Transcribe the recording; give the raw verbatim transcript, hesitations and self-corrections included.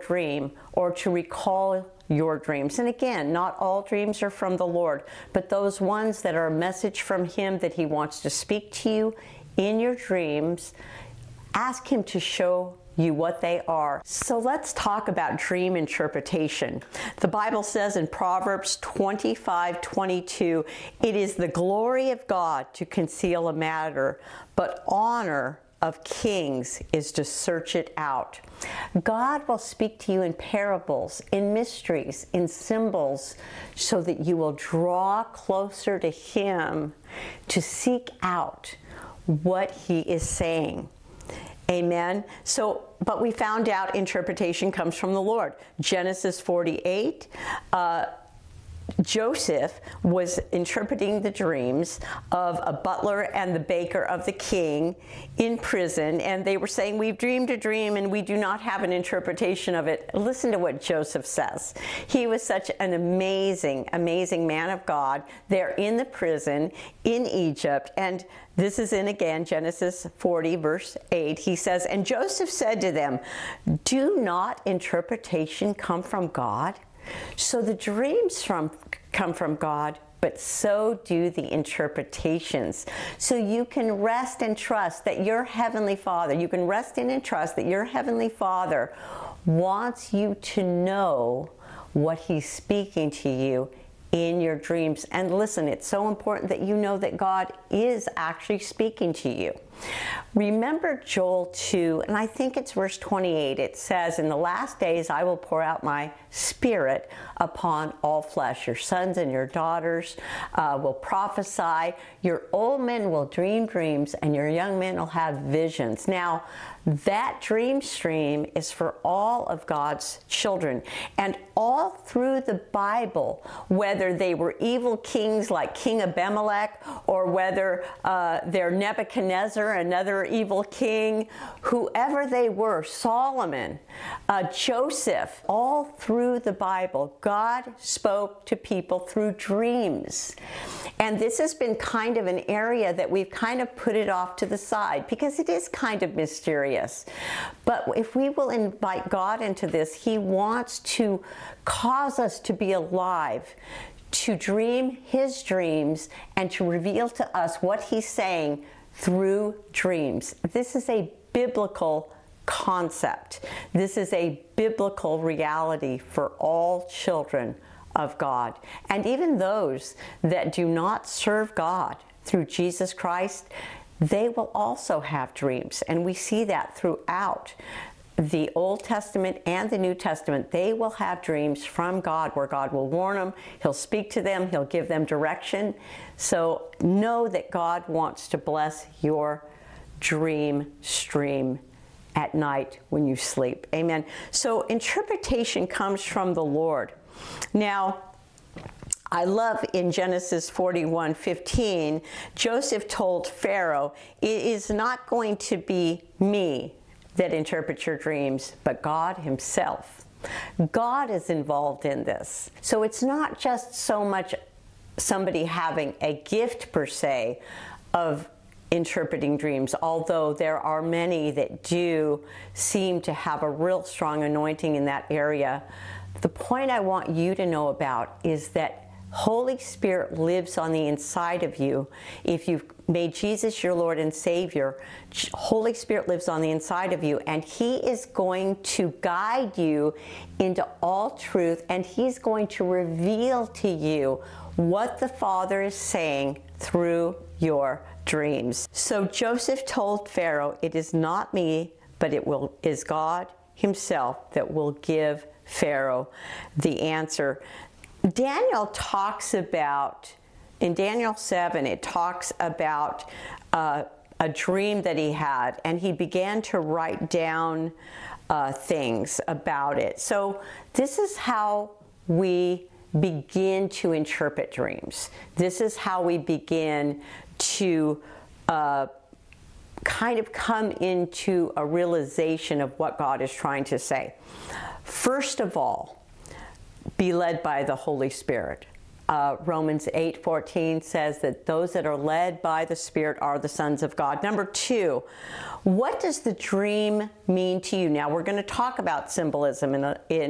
dream or to recall your dreams. And again, not all dreams are from the Lord, but those ones that are a message from Him that He wants to speak to you in your dreams, ask Him to show you what they are. So let's talk about dream interpretation. The Bible says in Proverbs twenty-five twenty-two, it is the glory of God to conceal a matter, but honor of kings is to search it out. God will speak to you in parables, in mysteries, in symbols, so that you will draw closer to Him to seek out what He is saying. Amen. So, but we found out interpretation comes from the Lord. Genesis forty-eight, uh, Joseph was interpreting the dreams of a butler and the baker of the king in prison, and they were saying, we've dreamed a dream and we do not have an interpretation of it. Listen to what Joseph says. He was such an amazing, amazing man of God there in the prison in Egypt, and this is in, again, Genesis forty, verse eight. He says, and Joseph said to them, do not interpretation come from God? So the dreams from come from God, but so do the interpretations. So you can rest and trust that your Heavenly Father, you can rest in and trust that your Heavenly Father wants you to know what He's speaking to you in your dreams. And listen, it's so important that you know that God is actually speaking to you. Remember Joel two, and I think it's verse twenty-eight. It says, in the last days I will pour out my Spirit upon all flesh. Your sons and your daughters uh, will prophesy. Your old men will dream dreams, and your young men will have visions. Now, that dream stream is for all of God's children. And all through the Bible, whether they were evil kings like King Abimelech, or whether uh, they're Nebuchadnezzar, another evil king, whoever they were, Solomon, uh, Joseph, all through the Bible, God spoke to people through dreams. And this has been kind of an area that we've kind of put it off to the side because it is kind of mysterious. But if we will invite God into this, He wants to cause us to be alive, to dream His dreams, and to reveal to us what He's saying through dreams. This is a biblical concept. This is a biblical reality for all children of God. And even those that do not serve God through Jesus Christ, they will also have dreams. And we see that throughout the Old Testament and the New Testament. They will have dreams from God where God will warn them. He'll speak to them. He'll give them direction. So know that God wants to bless your dream stream at night when you sleep. Amen. So interpretation comes from the Lord. Now, I love in Genesis forty-one fifteen, Joseph told Pharaoh, it is not going to be me that interprets your dreams, but God Himself. God is involved in this. So it's not just so much somebody having a gift per se of interpreting dreams, although there are many that do seem to have a real strong anointing in that area. The point I want you to know about is that Holy Spirit lives on the inside of you. If you've made Jesus your Lord and Savior, Holy Spirit lives on the inside of you, and He is going to guide you into all truth, and He's going to reveal to you what the Father is saying through your dreams. So Joseph told Pharaoh, it is not me, but it will is God Himself that will give Pharaoh the answer. Daniel talks about, in Daniel seven, it talks about uh, a dream that he had, and he began to write down uh, things about it. So this is how we begin to interpret dreams. This is how we begin to uh, kind of come into a realization of what God is trying to say. First of all, be led by the Holy Spirit. Uh, Romans eight fourteen says that those that are led by the Spirit are the sons of God. Number two, what does the dream mean to you? Now, we're going to talk about symbolism in, a, in